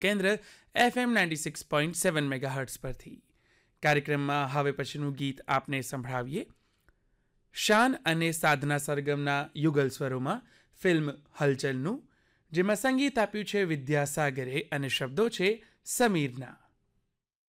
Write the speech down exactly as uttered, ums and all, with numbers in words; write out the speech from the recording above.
કેન્દ્ર FM ninety six point seven મેગાહર્ટ્સ પરથી. કાર્યક્રમમાં હવે પછીનું ગીત આપને સંભળાવીએ. શાન અને સાધના સરગમના યુગલ સ્વરોમાં ફિલ્મ હલચલનું, જેમાં સંગીત આપ્યું છે વિદ્યાસાગરે અને શબ્દો છે સમીરના.